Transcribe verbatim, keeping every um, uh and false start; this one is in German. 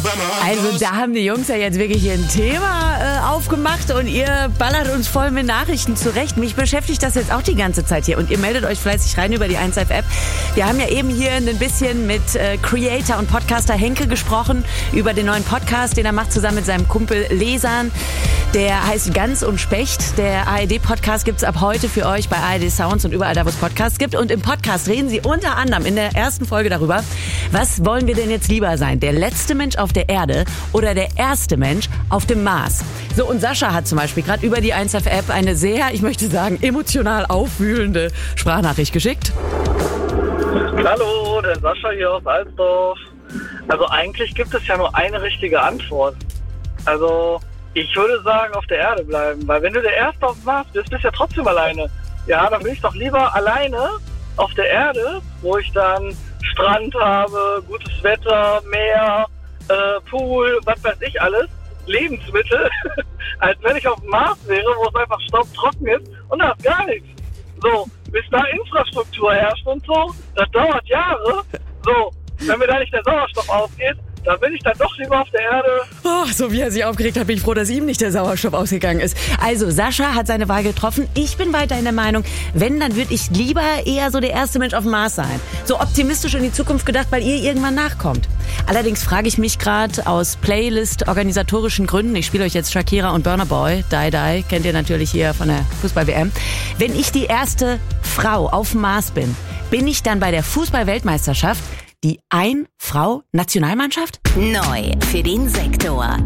Also da haben die Jungs ja jetzt wirklich ein Thema äh, aufgemacht und ihr ballert uns voll mit Nachrichten zurecht. Mich beschäftigt das jetzt auch die ganze Zeit hier und ihr meldet euch fleißig rein über die eins Live App. Wir haben ja eben hier ein bisschen mit äh, Creator und Podcaster Henke gesprochen über den neuen Podcast, den er macht zusammen mit seinem Kumpel Lesan. Der heißt Gans und Specht. Der A R D-Podcast gibt's ab heute für euch bei A R D Sounds und überall da, wo es Podcasts gibt. Und im Podcast reden sie unter anderem in der ersten Folge darüber, was wollen wir denn jetzt lieber sein? Der letzte Mensch auf der Erde oder der erste Mensch auf dem Mars? So, und Sascha hat zum Beispiel gerade über die eins Live App eine sehr, ich möchte sagen, emotional aufwühlende Sprachnachricht geschickt. Hallo, der Sascha hier aus Alsdorf. Also eigentlich gibt es ja nur eine richtige Antwort. Also ich würde sagen, auf der Erde bleiben, weil wenn du der Erste auf dem Mars bist, bist du ja trotzdem alleine. Ja, dann bin ich doch lieber alleine auf der Erde, wo ich dann Strand habe, gutes Wetter, Meer, äh, Pool, was weiß ich alles, Lebensmittel, als wenn ich auf dem Mars wäre, wo es einfach staubtrocken ist und da ist gar nichts. So, bis da Infrastruktur herrscht und so, das dauert Jahre. So, wenn mir da nicht der Sauerstoff ausgeht, dann bin ich dann doch lieber auf der Erde. Oh, so wie er sich aufgeregt hat, bin ich froh, dass ihm nicht der Sauerstoff ausgegangen ist. Also, Sascha hat seine Wahl getroffen. Ich bin weiterhin der Meinung, wenn, dann würde ich lieber eher so der erste Mensch auf dem Mars sein. So optimistisch in die Zukunft gedacht, weil ihr irgendwann nachkommt. Allerdings frage ich mich gerade aus Playlist-organisatorischen Gründen, ich spiele euch jetzt Shakira und Burna Boy, Die Die, kennt ihr natürlich hier von der Fußball-W M. Wenn ich die erste Frau auf dem Mars bin, bin ich dann bei der Fußball-Weltmeisterschaft die Ein-Frau-Nationalmannschaft? Neu für den Sektor.